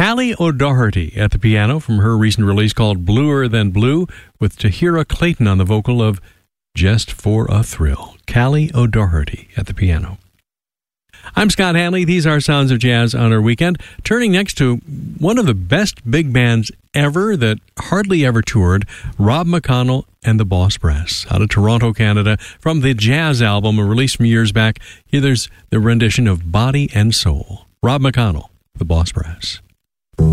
Callie O'Doherty at the piano from her recent release called Bluer Than Blue, with Tahira Clayton on the vocal of Just for a Thrill. Callie O'Doherty at the piano. I'm Scott Hanley. These are Sounds of Jazz on our weekend. Turning next to one of the best big bands ever that hardly ever toured, Rob McConnell and the Boss Brass, out of Toronto, Canada, from the Jazz album released from years back. Here there's the rendition of Body and Soul. Rob McConnell, the Boss Brass.